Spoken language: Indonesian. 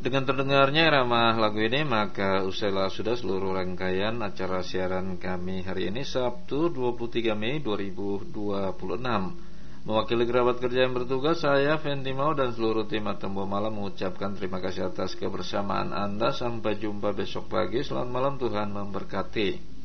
Dengan terdengarnya irama lagu ini, maka usailah sudah seluruh rangkaian acara siaran kami hari ini Sabtu 23 Mei 2026. Mewakili kerabat kerja yang bertugas, saya Fendi Mau dan seluruh tim Atembo Malam mengucapkan terima kasih atas kebersamaan Anda. Sampai jumpa besok pagi. Selamat malam, Tuhan memberkati.